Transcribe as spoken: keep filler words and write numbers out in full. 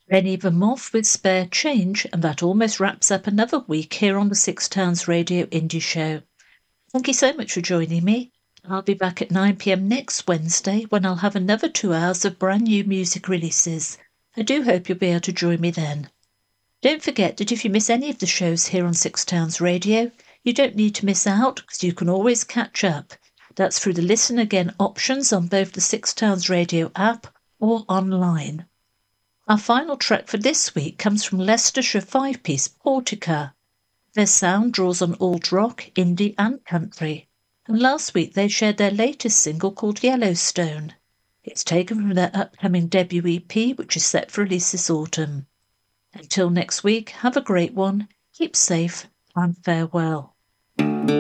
Benny the Moth with Spare Change, and that almost wraps up another week here on the Six Towns Radio Indie Show. Thank you so much for joining me. I'll be back at nine p m next Wednesday when I'll have another two hours of brand new music releases. I do hope you'll be able to join me then. Don't forget that if you miss any of the shows here on Six Towns Radio, you don't need to miss out because you can always catch up. That's through the Listen Again options on both the Six Towns Radio app or online. Our final track for this week comes from Leicestershire five-piece Portica. Their sound draws on alt rock, indie and country, and last week they shared their latest single called Yellowstone. It's taken from their upcoming debut E P, which is set for release this autumn. Until next week, have a great one, keep safe, and farewell.